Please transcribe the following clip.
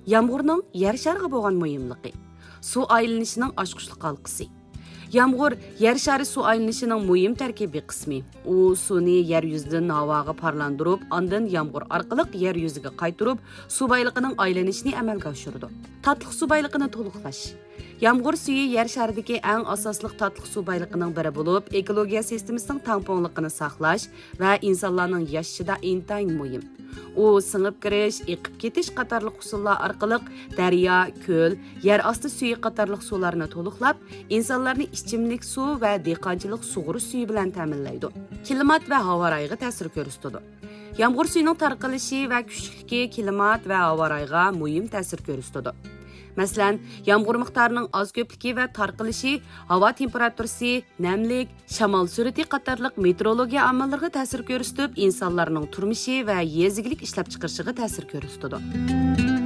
Yağmurning yer shariga bo'lgan muhimligi. Suv aylanishining ochqishlik halqasi. Yağmur yer shari suv aylanishining muhim tarkibiy qismi. U suvni yer yuzidan havoga parlandırıp, ondan yağmur orqali yer yuziga qaytirib, suv bayliqining aylanishini amalga oshiradi. Tatliq suv bayliqini to'liqlash. Yağmur suyu yer sharidagi eng asosli tatliq suv bayliqining biri bo'lib, ekologiya sistemasining tangpongliqini saqlash va insonlarning yashashida intayin muhim. U singib kirish, eqib ketish qatorliq usullar orqali daryo, ko'l, yer osti suyi qatorliq suvlarni to'liqlab, insonlarni ichimlik suv va dehqonchilik sug'urish suvi bilan ta'minlaydi. Klimat va havo rayiga ta'sir ko'rsatadi. Yağmur suyuning tarqalishi va kuchligi klimat va havo rayiga muhim ta'sir ko'rsatadi. Masalan, yağmur miqdorining oz ko'pligi va tarqalishi havo temperaturasi, namlik, shamol surati qatorliq meteorologiya omillariga ta'sir ko'rsatib, insonlarning turmushi va yezigilik ishlab chiqarishiga ta'sir ko'rsatadi.